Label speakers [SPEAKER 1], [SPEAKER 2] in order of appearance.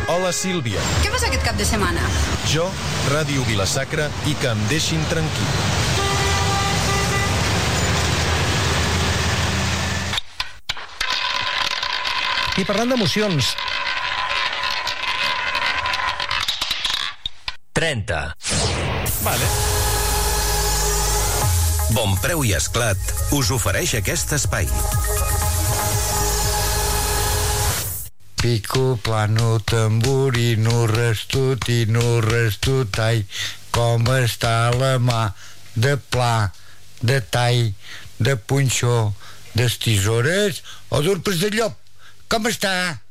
[SPEAKER 1] Hola, Sílvia.
[SPEAKER 2] Què fas aquest cap de setmana?
[SPEAKER 1] Jo, Ràdio Vila-sacra i que em deixin tranquil.
[SPEAKER 3] I parlant d'emocions...
[SPEAKER 4] 30.
[SPEAKER 1] Vale.
[SPEAKER 5] Bon Preu i Esclat us ofereix aquest espai.
[SPEAKER 6] Pico, plano, tamborino, restutino, restutai, com està la mà de pla, de tall, de punxó, des tisores o d'urpes de llop? Com està?